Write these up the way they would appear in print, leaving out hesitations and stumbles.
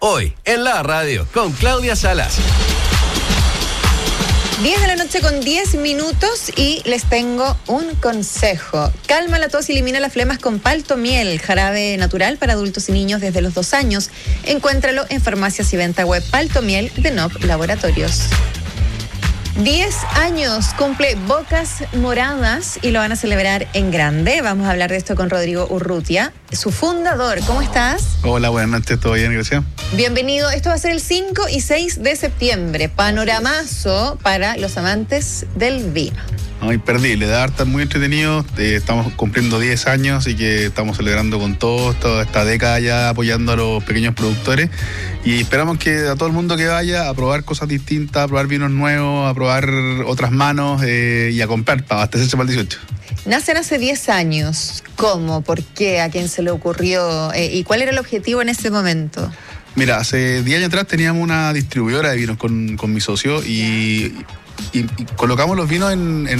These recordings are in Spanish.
Hoy, en la radio, con Claudia Salas. 10 de la noche con 10 minutos y les tengo un consejo. Calma la tos y elimina las flemas con Paltomiel, jarabe natural para adultos y niños desde los 2 años. Encuéntralo en farmacias y venta web Paltomiel de NOP Laboratorios. 10 años cumple Bocas Moradas y lo van a celebrar en grande. Vamos a hablar de esto con Rodrigo Urrutia, su fundador. ¿Cómo estás? Hola, buenas noches, ¿todo bien? Gracias. Bienvenido. Esto va a ser el 5 y 6 de septiembre. Panoramazo para los amantes del vino. No, imperdible, de verdad está muy entretenido. Estamos cumpliendo 10 años y que estamos celebrando con toda esta década ya apoyando a los pequeños productores. Y esperamos que a todo el mundo que vaya a probar cosas distintas, a probar vinos nuevos, a probar otras manos y a comprar para abastecerse para el 18. Nacen hace 10 años. ¿Cómo? ¿Por qué? ¿A quién se le ocurrió? ¿Y cuál era el objetivo en ese momento? Mira, hace 10 años atrás teníamos una distribuidora de vinos con mi socio y colocamos los vinos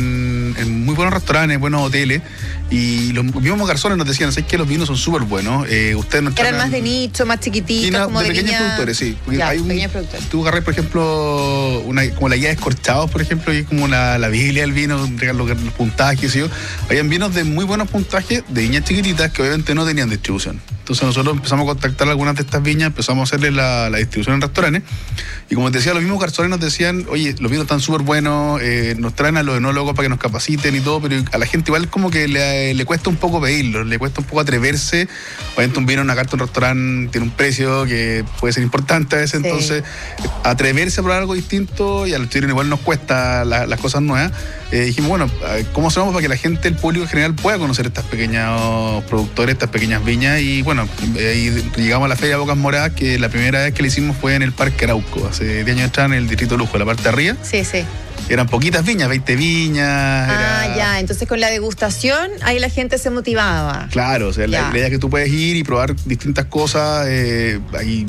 en muy buenos restaurantes, buenos hoteles, y los mismos garzones nos decían, ¿sabes qué? Los vinos son súper buenos. Ustedes nos eran más de nicho, más chiquititos, como de pequeños productores, sí. Ya, hay pequeños productores. Tú agarras, por ejemplo, como la guía de Escorchados, por ejemplo, y es como la Biblia del vino, los puntajes, ¿sí? Habían vinos de muy buenos puntajes, de viñas chiquititas, que obviamente no tenían distribución. Entonces nosotros empezamos a contactar algunas de estas viñas, empezamos a hacerle la distribución en restaurantes, y como te decía, los mismos garzones nos decían, oye, los vinos están súper buenos, nos traen a los enólogos para que nos capaciten y todo, pero a la gente igual como que le cuesta un poco pedirlo, le cuesta un poco atreverse. Obviamente un vino en una carta en un restaurante tiene un precio que puede ser importante a veces, sí. Entonces atreverse a probar algo distinto, y al chileno igual nos cuesta las cosas nuevas. Dijimos, bueno, ¿cómo hacemos para que la gente, el público en general, pueda conocer estos pequeños productores, estas pequeñas viñas? Y bueno, ahí llegamos a la Feria Bocas Moradas, que la primera vez que la hicimos fue en el Parque Arauco, hace 10 años atrás, en el Distrito Lujo, en la parte de arriba. Sí, sí. Eran poquitas viñas, 20 viñas. Ya, entonces con la degustación ahí la gente se motivaba. Claro, o sea, la idea es que tú puedes ir y probar distintas cosas, en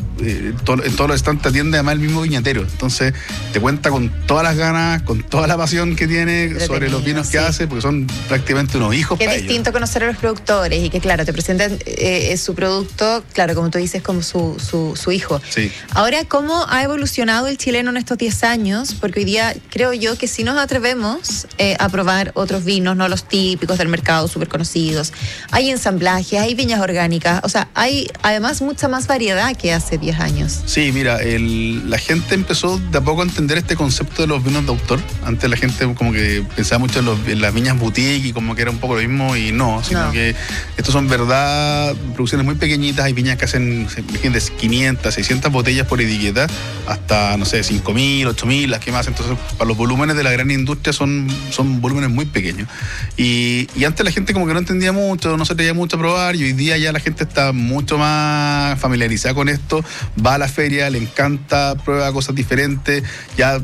todos los stands te atiende además el mismo viñatero, entonces te cuenta con todas las ganas, con toda la pasión que tiene sobre los vinos que hace, porque son prácticamente unos hijos para ellos. Es distinto conocer a los productores y que claro, te presentan su producto, claro, como tú dices, como su hijo. Sí. Ahora, ¿cómo ha evolucionado el chileno en estos 10 años? Porque hoy día creo yo que si nos atrevemos a probar otros vinos, no los típicos del mercado, súper conocidos, hay ensamblajes, hay viñas orgánicas, o sea, hay además mucha más variedad que hace 10 años. Sí, mira, la gente empezó de a poco a entender este concepto de los vinos de autor. Antes la gente como que pensaba mucho en las viñas boutique y como que era un poco lo mismo, y sino que estos son verdad producciones muy pequeñitas. Hay viñas que hacen de 500, 600 botellas por etiqueta, hasta, no sé, 5.000, 8.000, las que más. Entonces, para los volúmenes de la gran industria son volúmenes muy pequeños. Y antes la gente como que no entendía mucho, no se atrevía mucho a probar, y hoy día ya la gente está mucho más familiarizada con esto, va a la feria, le encanta, prueba cosas diferentes, ya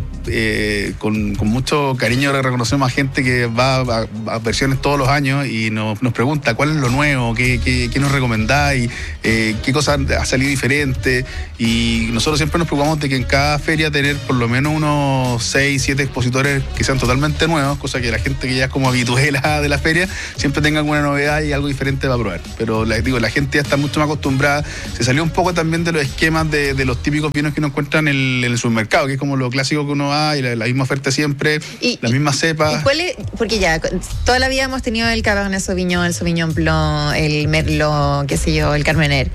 con mucho cariño reconocemos a gente que va a versiones todos los años y nos pregunta cuál es lo nuevo, qué nos recomendáis, qué cosas ha salido diferente, y nosotros siempre nos preocupamos de que en cada feria tener por lo menos unos 6, 7 expositores que sean totalmente nuevos, cosa que la gente que ya es como habituela de la feria siempre tenga alguna novedad y algo diferente para probar. Pero la gente ya está mucho más acostumbrada, se salió un poco también de los esquemas de los típicos vinos que uno encuentra en el supermercado, que es como lo clásico que uno va y la misma oferta siempre, las mismas cepas. Porque ya toda la vida hemos tenido el Cabernet Sauvignon, el Sauvignon Blanc, el Merlot, qué sé yo, el Carmener.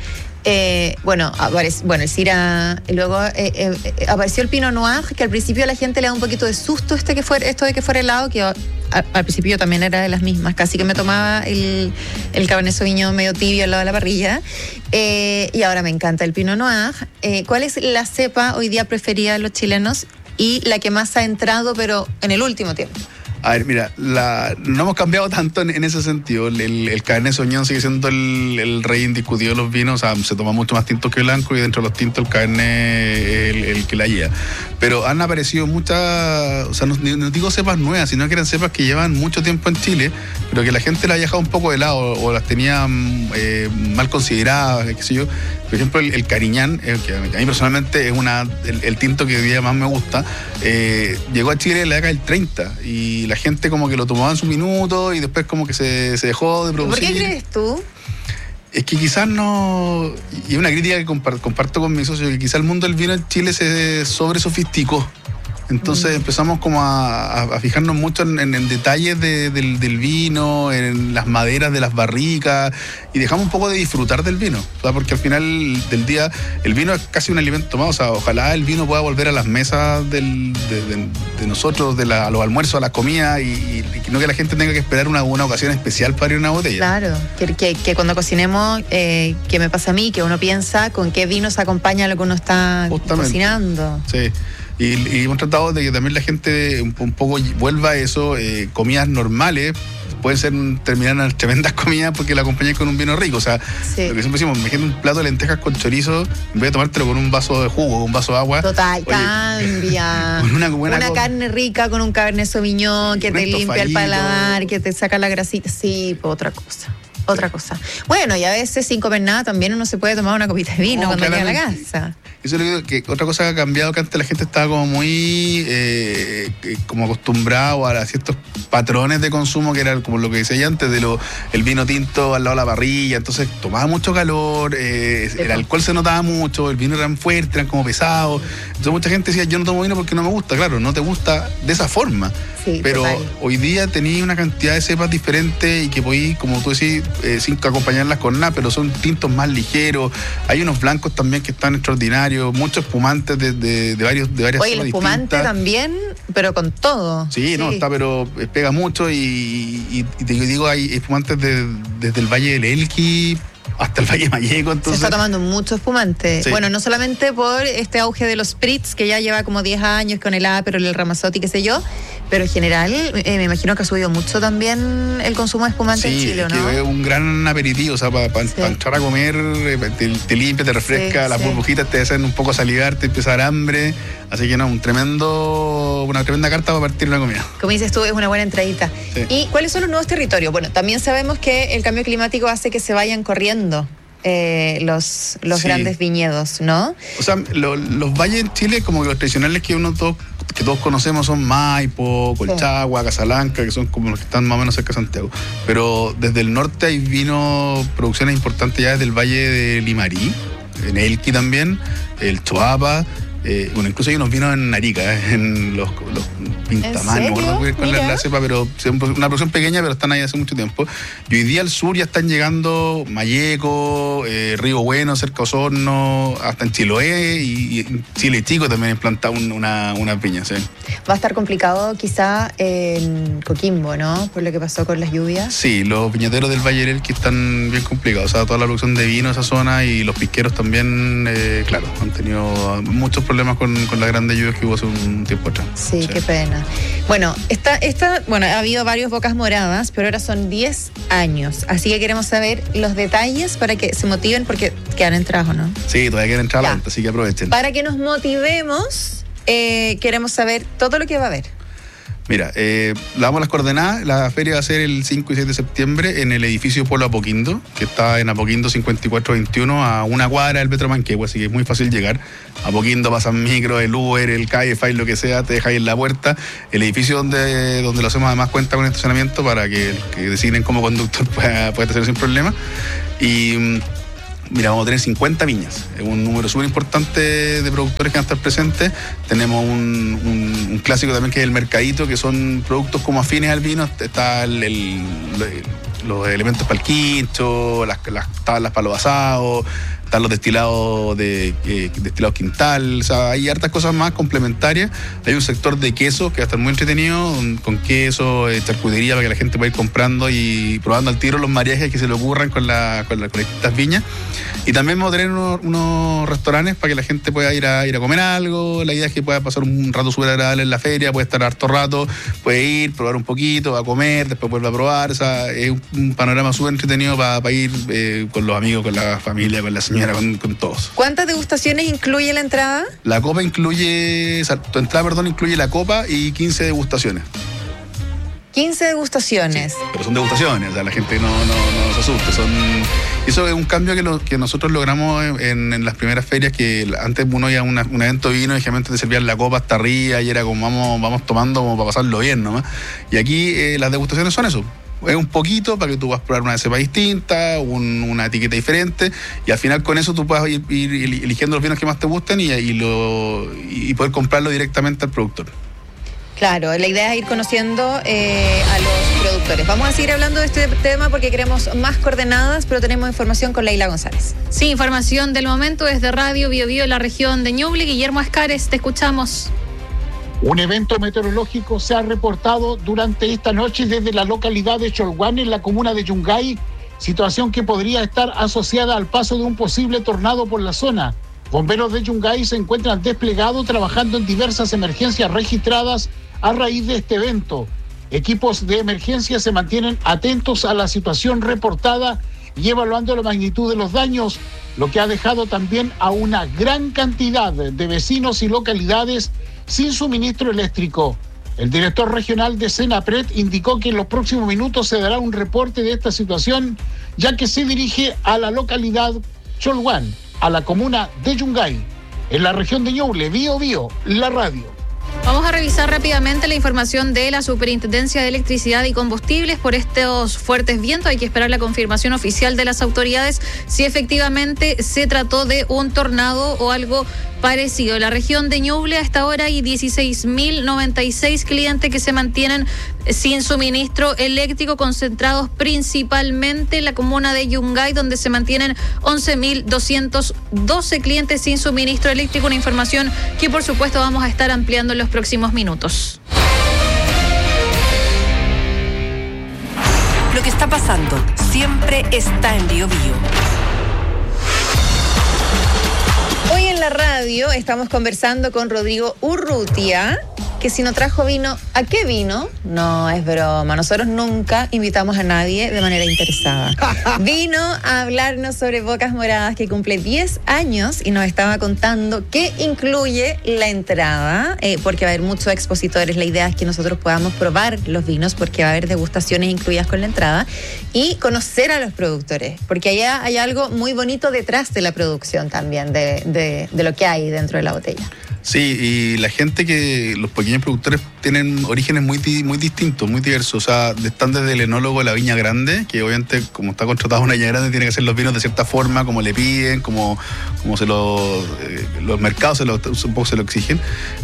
El Syrah, luego apareció el Pinot Noir, que al principio a la gente le da un poquito de susto esto de que fuera helado, que al principio también era de las mismas, casi que me tomaba el Cabernet Sauvignon medio tibio al lado de la parrilla, y ahora me encanta el Pinot Noir. ¿Cuál es la cepa hoy día preferida de los chilenos y la que más ha entrado, pero en el último tiempo? A ver, mira, no hemos cambiado tanto en ese sentido. El Cabernet Sauvignon sigue siendo el rey indiscutido de los vinos. O sea, se toma mucho más tinto que blanco, y dentro de los tintos el Cabernet el que la lleva. Pero han aparecido muchas, o sea, no digo cepas nuevas, sino que eran cepas que llevan mucho tiempo en Chile, pero que la gente la ha dejado un poco de lado o las tenía mal consideradas, qué sé yo. Por ejemplo, el Cariñán, que a mí personalmente es el tinto que hoy día más me gusta, llegó a Chile en la década del 30 y la gente como que lo tomaba en su minuto y después como que se dejó de producir. ¿Por qué crees tú? Es que quizás no, y una crítica que comparto con mi socio, que quizás el mundo del vino en Chile se sobresofisticó. Entonces empezamos como a fijarnos mucho en detalles del vino, en las maderas de las barricas, y dejamos un poco de disfrutar del vino, ¿sabes? Porque al final del día el vino es casi un alimento más. O sea, ojalá el vino pueda volver a las mesas de nosotros, a los almuerzos, a las comidas, y no que la gente tenga que esperar una ocasión especial para ir a una botella. Claro, que cuando cocinemos, que me pasa a mí, que uno piensa con qué vino se acompaña lo que uno está cocinando. Sí. Y hemos tratado de que también la gente un poco vuelva a eso, comidas normales, pueden terminar en tremendas comidas porque la acompañáis con un vino rico. O sea, sí. Lo que siempre decimos, imagínate un plato de lentejas con chorizo, en vez de tomártelo con un vaso de jugo, un vaso de agua. Total, cambia. Con una carne rica, con un Cabernet Sauvignon que te limpia el paladar, que te saca la grasita. Sí, otra cosa. Bueno, y a veces sin comer nada también uno se puede tomar una copita de vino cuando llega a la casa. Eso es lo que otra cosa que ha cambiado, que antes la gente estaba como muy como acostumbrado a ciertos patrones de consumo, que era como lo que decía antes, el vino tinto al lado de la parrilla. Entonces tomaba mucho calor, el alcohol se notaba mucho, el vino eran fuertes, eran como pesados. Entonces mucha gente decía, yo no tomo vino porque no me gusta. Claro, no te gusta de esa forma. Sí, pero total. Hoy día tenéis una cantidad de cepas diferentes y que podéis, como tú decís, sin acompañarlas con nada, pero son tintos más ligeros. Hay unos blancos también que están extraordinarios, muchos espumantes de varias Oye, el espumante distintas. También, pero con todo. Sí, no, está, pero pega mucho y te digo, hay espumantes desde el Valle del Elqui hasta el Valle Malleco. Entonces se está tomando mucho espumante. Sí. Bueno, no solamente por este auge de los spritz, que ya lleva como 10 años con el Aperol, el Ramazzotti, qué sé yo, pero en general me imagino que ha subido mucho también el consumo de espumante en Chile, ¿no? Sí, es un gran aperitivo, o sea, para entrar a comer, te limpia, te refresca, las burbujitas te hacen un poco salivar, te empieza a dar hambre, así que no, una tremenda carta para partir una comida. Como dices tú, es una buena entradita. Sí. ¿Y cuáles son los nuevos territorios? Bueno, también sabemos que el cambio climático hace que se vayan corriendo los grandes viñedos, ¿no? O sea, los valles en Chile, como que los tradicionales que todos conocemos son Maipo, Colchagua, Casalanca, que son como los que están más o menos cerca de Santiago. Pero desde el norte hay producciones importantes ya desde el Valle de Limarí, en Elqui también, el Choapa. Bueno, incluso hay unos vinos en Arica, en los Pintamán, no recuerdo cuál es la cepa, pero es una producción pequeña, pero están ahí hace mucho tiempo. Y hoy día al sur ya están llegando Malleco, Río Bueno, cerca de Osorno, hasta en Chiloé y en Chile Chico también han plantado una piña. ¿Sí? Va a estar complicado quizá en Coquimbo, ¿no? Por lo que pasó con las lluvias. Sí, los viñateros del Valle del Elqui están bien complicados. O sea, toda la producción de vino en esa zona y los pisqueros también, claro, han tenido muchos problemas con las grandes lluvias que hubo hace un tiempo atrás. Sí, qué pena. Bueno, ha habido varios bocas moradas, pero ahora son 10 años. Así que queremos saber los detalles para que se motiven, porque quedan entradas, ¿no? Sí, todavía quedan entradas a la venta, así que aprovechen. Para que nos motivemos, queremos saber todo lo que va a haber. Mira, le damos las coordenadas. La feria va a ser el 5 y 6 de septiembre en el edificio Polo Apoquindo, que está en Apoquindo 5421, a una cuadra del Metro Manquehue, así que es muy fácil llegar. Apoquindo pasan micro, el Uber, el Cabify, lo que sea, te deja ahí en la puerta. El edificio donde lo hacemos además cuenta con estacionamiento para que designen como conductor pueda hacer sin problema. Y mira, vamos a tener 50 viñas, es un número súper importante de productores que van a estar presentes. Tenemos un clásico también que es el mercadito, que son productos como afines al vino. Está los elementos para el quincho, las tablas para los asados, están los destilados destilados Quintal. O sea, hay hartas cosas más complementarias. Hay un sector de queso que va a estar muy entretenido, con queso, charcutería, para que la gente pueda ir comprando y probando al tiro los mariajes que se le ocurran con estas viñas. Y también vamos a tener unos restaurantes para que la gente pueda ir a comer algo. La idea es que pueda pasar un rato súper agradable en la feria, puede estar harto rato, puede ir, probar un poquito, va a comer, después vuelve a probar. O sea, es un panorama súper entretenido para ir con los amigos, con la familia, con la señora, con todos. ¿Cuántas degustaciones incluye la entrada? La copa tu entrada incluye la copa y 15 degustaciones. 15 degustaciones. Sí, pero son degustaciones, o sea, la gente no se asuste. Eso es un cambio que nosotros logramos en las primeras ferias, que antes uno iba a un evento de vino y generalmente te servían la copa hasta arriba y era como vamos tomando como para pasarlo bien nomás. Y aquí las degustaciones son eso. es un poquito para que tú puedas probar una cepa distinta, una etiqueta diferente, y al final con eso tú puedas ir eligiendo los vinos que más te gusten y poder comprarlo directamente al productor. Claro, la idea es ir conociendo a los productores. Vamos a seguir hablando de este tema porque queremos más coordenadas, pero tenemos información con Leila González. Sí, información del momento desde Radio Bio Bio en la región de Ñuble. Guillermo Escares, te escuchamos. Un evento meteorológico se ha reportado durante esta noche desde la localidad de Cholguán, en la comuna de Yungay, situación que podría estar asociada al paso de un posible tornado por la zona. Bomberos de Yungay se encuentran desplegados trabajando en diversas emergencias registradas a raíz de este evento. Equipos de emergencia se mantienen atentos a la situación reportada y evaluando la magnitud de los daños, lo que ha dejado también a una gran cantidad de vecinos y localidades sin suministro eléctrico. El director regional de Senapred indicó que en los próximos minutos se dará un reporte de esta situación, ya que se dirige a la localidad Cholguán, a la comuna de Yungay, en la región de Ñuble. Bio Bio, la radio. Vamos a revisar rápidamente la información de la Superintendencia de Electricidad y Combustibles por estos fuertes vientos. Hay que esperar la confirmación oficial de las autoridades si efectivamente se trató de un tornado o algo parecido. En la región de Ñuble a esta hora hay 16.096 clientes que se mantienen sin suministro eléctrico, concentrados principalmente en la comuna de Yungay, donde se mantienen 11.212 clientes sin suministro eléctrico. Una información que por supuesto vamos a estar ampliando en los próximos minutos. Lo que está pasando siempre está en Bio Bio. Hoy en la radio estamos conversando con Rodrigo Urrutia, que si no trajo vino, ¿a qué vino? No, es broma. Nosotros nunca invitamos a nadie de manera interesada. Vino a hablarnos sobre Bocas Moradas, que cumple 10 años y nos estaba contando qué incluye la entrada, porque va a haber muchos expositores. La idea es que nosotros podamos probar los vinos, porque va a haber degustaciones incluidas con la entrada, y conocer a los productores, porque allá hay algo muy bonito detrás de la producción también, de lo que hay dentro de la botella. Sí, y la gente los pequeños productores tienen orígenes muy distintos, muy diversos. O sea, están desde el enólogo de la Viña Grande, que obviamente como está contratado una Viña Grande tiene que hacer los vinos de cierta forma, como le piden, como los mercados un poco se lo exigen.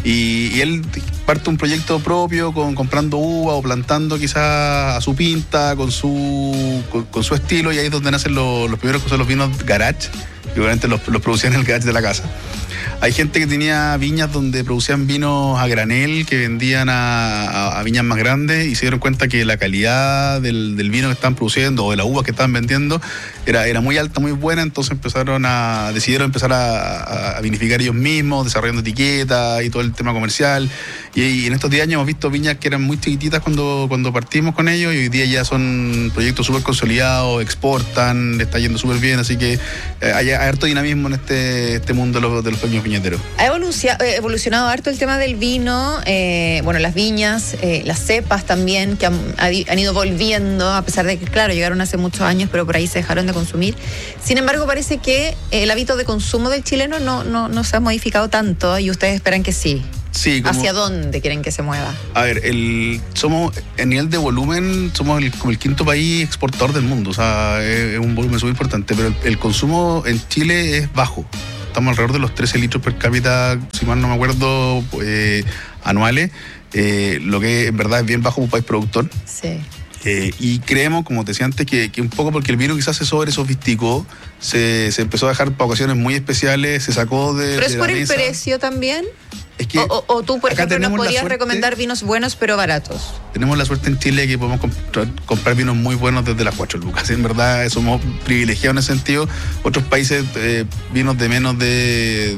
Y él parte un proyecto propio comprando uva o plantando quizás a su pinta, con su estilo, y ahí es donde nacen los primeros que son los vinos garage, que obviamente los producían en el garage de la casa. Hay gente que tenía viñas donde producían vinos a granel que vendían a viñas más grandes y se dieron cuenta que la calidad del vino que estaban produciendo o de la uva que estaban vendiendo era muy alta, muy buena, entonces decidieron empezar a vinificar ellos mismos, desarrollando etiquetas y todo el tema comercial. Y en estos 10 años hemos visto viñas que eran muy chiquititas cuando partimos con ellos, y hoy día ya son proyectos súper consolidados, exportan, le está yendo súper bien, así que hay harto dinamismo en este mundo de los pequeños viñeteros. Ha evolucionado harto el tema del vino, las viñas, las cepas también, que han ido volviendo, a pesar de que, claro, llegaron hace muchos años, pero por ahí se dejaron de consumir. Sin embargo, parece que el hábito de consumo del chileno no se ha modificado tanto, y ustedes esperan que sí. Sí, ¿Hacia dónde quieren que se mueva? A ver, somos, en nivel de volumen, somos como el quinto país exportador del mundo. O sea, es un volumen súper importante, pero el consumo en Chile es bajo. Estamos alrededor de los 13 litros per cápita, si mal no me acuerdo, anuales, lo que en verdad es bien bajo para un país productor. Sí. Y creemos, como te decía antes, que un poco porque el vino quizás se sofisticó, se empezó a dejar para ocasiones muy especiales, se sacó de ¿Pero es por el precio también? Es que o tú, por ejemplo, nos podrías recomendar vinos buenos pero baratos. Tenemos la suerte en Chile que podemos comprar vinos muy buenos desde las 4 lucas. En verdad somos privilegiados en ese sentido. Otros países, vinos de menos de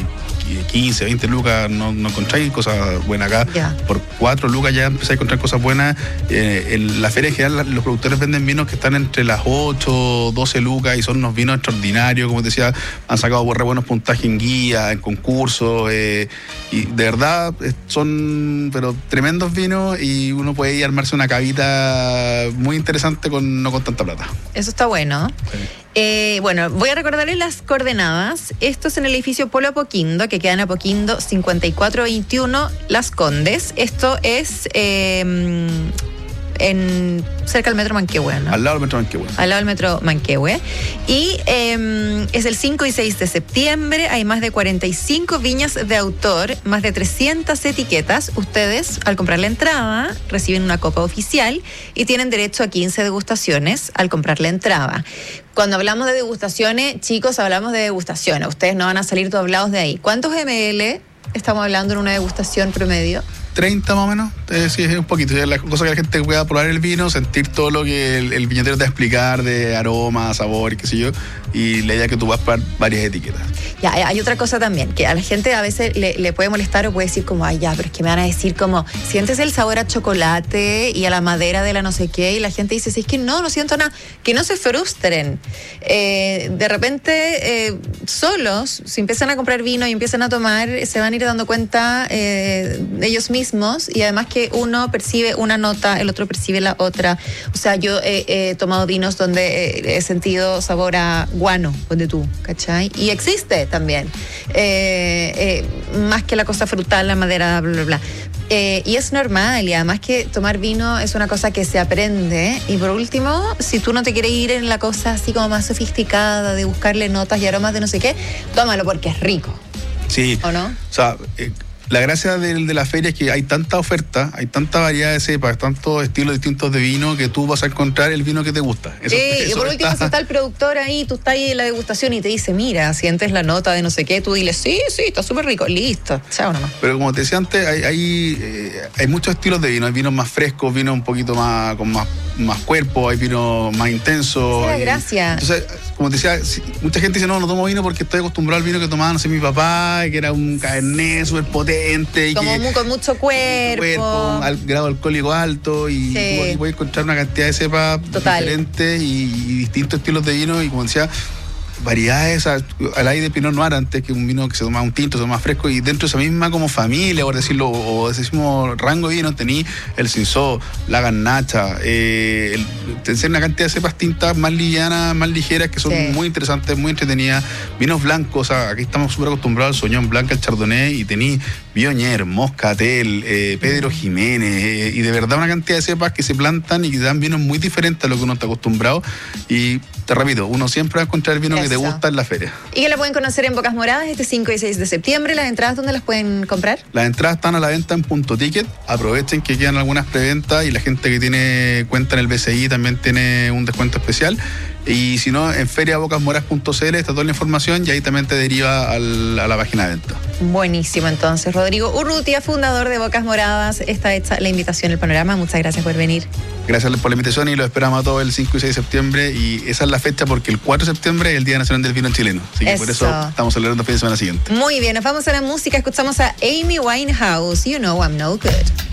15, 20 lucas no encontráis cosas buenas acá. Yeah. Por 4 lucas ya empezáis a encontrar cosas buenas. En la feria en general los productores venden vinos que están entre las 8, 12 lucas y son unos vinos extraordinarios. Como te decía, han sacado re buenos puntajes en guía, en concursos. Y de verdad son tremendos vinos, y uno puede ir a armarse una cavita muy interesante no con tanta plata. Eso está bueno. Sí. Voy a recordarles las coordenadas. Esto es en el edificio Polo Apoquindo, que queda en Apoquindo 5421 Las Condes. Esto es cerca del Metro Manquehue, ¿no? Al lado del Metro Manquehue. Al lado del Metro Manquehue. Y es el 5 y 6 de septiembre. Hay más de 45 viñas de autor, más de 300 etiquetas. Ustedes, al comprar la entrada, reciben una copa oficial y tienen derecho a 15 degustaciones al comprar la entrada. Cuando hablamos de degustaciones, chicos, hablamos de degustaciones. Ustedes no van a salir todos hablados de ahí. ¿Cuántos ml estamos hablando en una degustación promedio? 30 más o menos, sí, es un poquito. Es la cosa que la gente pueda probar el vino, sentir todo lo que el viñatero te va a explicar de aroma, sabor y qué sé yo, y la idea es que tú vas a probar varias etiquetas. Ya, hay otra cosa también, que a la gente a veces le puede molestar o puede decir como, ay, ya, pero es que me van a decir como, sientes el sabor a chocolate y a la madera de la no sé qué, y la gente dice, sí, es que no siento nada, que no se frustren. De repente, solos, si empiezan a comprar vino y empiezan a tomar, se van a ir dando cuenta ellos mismos, y además que uno percibe una nota, el otro percibe la otra. O sea, yo he tomado vinos donde he sentido sabor a guano, donde tú, ¿cachai? Y existe también, más que la cosa frutal, la madera, bla, bla, bla. Y es normal, y además que tomar vino es una cosa que se aprende. Y por último, si tú no te quieres ir en la cosa así como más sofisticada de buscarle notas y aromas de no sé qué, tómalo porque es rico. Sí. ¿O no? O sea, la gracia de la feria es que hay tanta oferta, hay tanta variedad de cepas, tantos estilos distintos de vino, que tú vas a encontrar el vino que te gusta. Y por último, si está el productor ahí, tú estás ahí en la degustación y te dice, mira, sientes la nota de no sé qué, tú diles, sí, está súper rico, listo, chao nomás. Pero como te decía antes, hay muchos estilos de vino. Hay vinos más frescos, vinos un poquito más con más cuerpo, hay vinos más intensos. Esa es la gracia. Entonces, como te decía, mucha gente dice, no tomo vino porque estoy acostumbrado al vino que tomaba, no sé, mi papá, que era un cabernet súper potente. Y como con mucho cuerpo. Al grado alcohólico alto, y sí. tú puedes encontrar una cantidad de cepas diferentes y distintos estilos de vino, y como decía, variedades. Al aire de Pinot Noir antes, que un vino que se toma un tinto, se toma más fresco, y dentro de esa misma como familia, por decirlo, o ese mismo rango de vino, tení el Cinsault, la Garnacha, tener una cantidad de cepas tintas más livianas, más ligeras, que son muy interesantes, muy entretenidas. Vinos blancos, o sea, aquí estamos súper acostumbrados al Sauvignon Blanc, al Chardonnay, y tení Viognier, Moscatel, Pedro Jiménez, y de verdad una cantidad de cepas que se plantan y que dan vinos muy diferentes a lo que uno está acostumbrado. Y te repito, uno siempre va a encontrar el vino que te gusta en la feria. Y que la pueden conocer en Bocas Moradas este 5 y 6 de septiembre. ¿Las entradas dónde las pueden comprar? Las entradas están a la venta en Punto Ticket. Aprovechen que quedan algunas preventas, y la gente que tiene cuenta en el BCI también tiene un descuento especial. Y si no, en feriabocasmoras.cl está toda la información, y ahí también te deriva a la página de venta. Buenísimo, entonces. Rodrigo Urrutia, fundador de Bocas Moradas, está hecha la invitación, el panorama. Muchas gracias por venir. Gracias por la invitación, y lo esperamos a todos el 5 y 6 de septiembre, y esa es la fecha porque el 4 de septiembre es el Día Nacional del Vino Chileno. Así que por eso estamos celebrando el fin de semana siguiente. Muy bien, nos vamos a la música, escuchamos a Amy Winehouse, You Know I'm No Good.